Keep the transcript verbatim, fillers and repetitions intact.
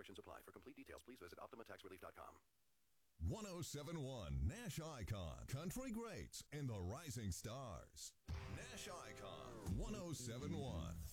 Restrictions apply. For complete details, please visit Optima Tax Relief dot com. one oh seven point one Nash Icon, Country Greats, and the Rising Stars. Nash Icon, one oh seven point one.